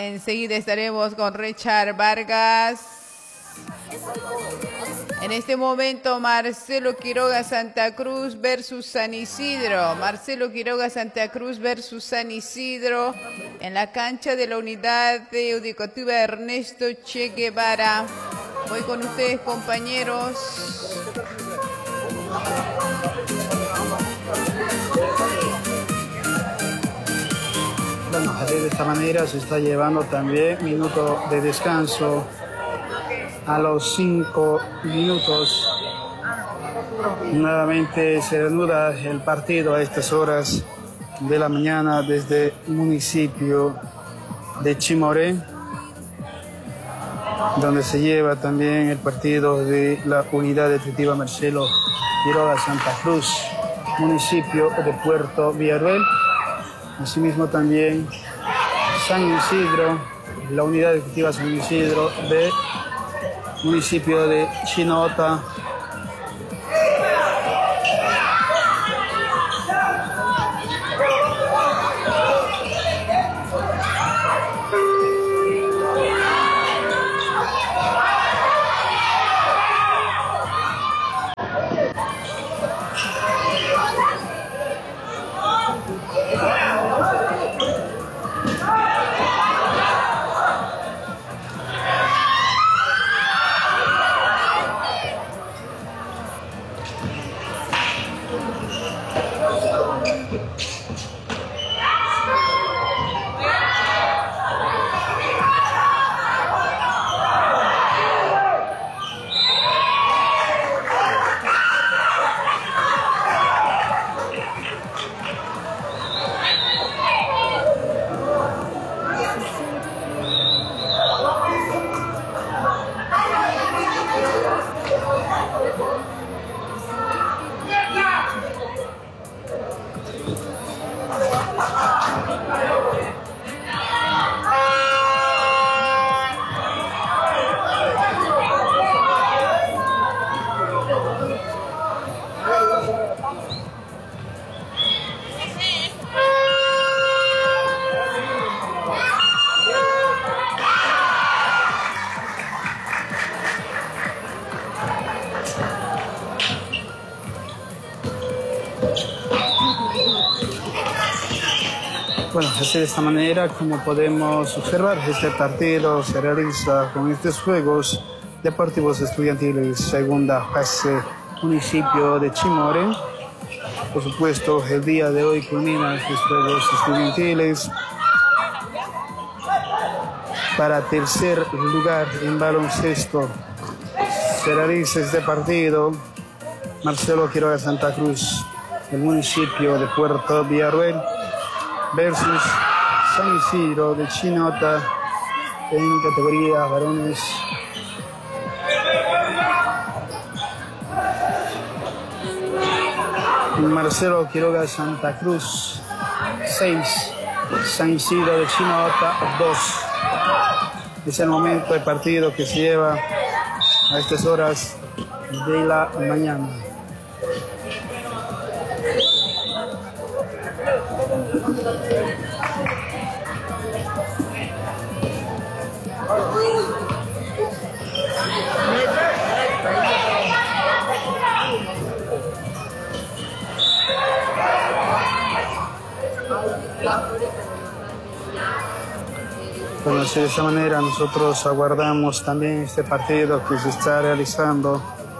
Enseguida estaremos con Richard Vargas. En este momento, Marcelo Quiroga Santa Cruz versus San Isidro. Marcelo Quiroga Santa Cruz versus San Isidro en la cancha de la Unidad Educativa Ernesto Che Guevara. Voy con ustedes, compañeros. Bueno, así de esta manera se está llevando también minuto de descanso. A los 5 minutos nuevamente se reanuda el partido a estas horas de la mañana desde el municipio de Chimoré, donde se lleva también el partido de la Unidad Deportiva Marcelo Quiroga Santa Cruz, municipio de Puerto Villarruel. Asimismo también San Isidro, la Unidad Deportiva San Isidro de municipio de Chinota. Bueno, así de esta manera, como podemos observar, este partido se realiza con estos Juegos Deportivos Estudiantiles, segunda fase, municipio de Chimoré. Por supuesto, el día de hoy culmina estos Juegos Estudiantiles. Para tercer lugar en baloncesto se realiza este partido Marcelo Quiroga Santa Cruz, el municipio de Puerto Villarruel, versus San Isidro de Chinota en categoría varones. Marcelo Quiroga Santa Cruz 6, San Isidro de Chinota 2. Es el momento del partido que se lleva a estas horas de la mañana. Bueno, así de esta manera nosotros aguardamos también este partido que se está realizando.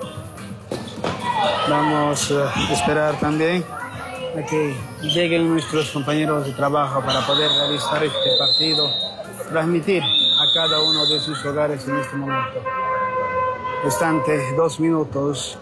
Vamos a esperar también a que lleguen nuestros compañeros de trabajo para poder realizar este partido, transmitir a cada uno de sus hogares en este momento. Restante 2 minutos.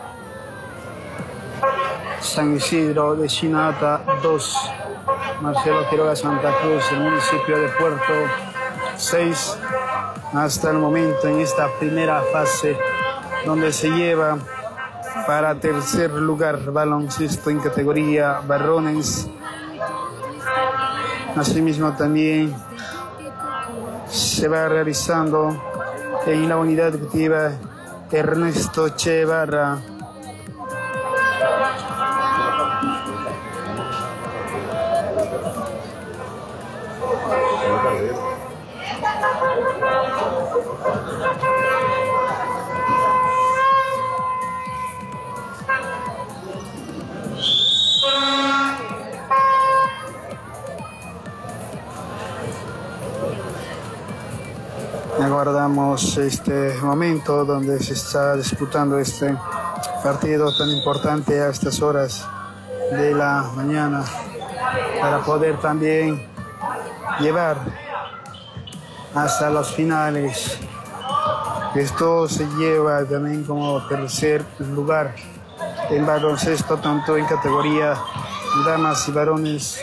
San Isidro de Chinota 2, Marcelo Quiroga Santa Cruz, el municipio de Puerto 6, hasta el momento en esta primera fase, donde se lleva para tercer lugar baloncesto en categoría varones. Asimismo también se va realizando en la unidad educativa Ernesto Che Guevara. Aguardamos este momento donde se está disputando este partido tan importante a estas horas de la mañana para poder también llevar hasta los finales. Esto se lleva también como tercer lugar en baloncesto, tanto en categoría damas y varones.